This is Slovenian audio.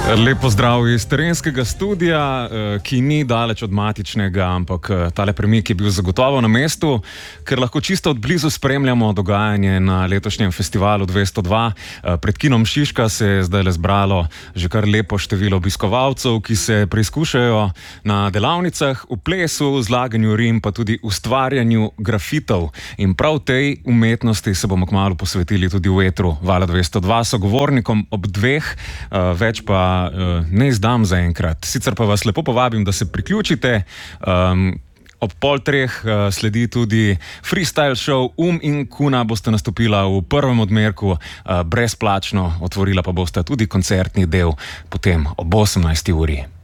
Lep pozdrav iz terenskega studia, ki ni daleč od matičnega, ampak tale premik je bil zagotovo na mestu, ker lahko čisto od blizu spremljamo dogajanje na letošnjem festivalu 202. Pred kinom Šiška se je zdaj zbralo že kar lepo število obiskovalcev, ki se preizkušajo na delavnicah v plesu, zlaganju rim, pa tudi ustvarjanju grafitov. In prav tej umetnosti se bomo kmalu posvetili tudi v etru Vala 202 sogovornikom ob dveh, več pa ne izdam zaenkrat. Sicer pa vas lepo povabim, da se priključite. Ob 2:30 sledi tudi freestyle show in Kuna boste nastopila v prvem odmerku brezplačno, otvorila pa boste tudi koncertni del potem ob 18. uri.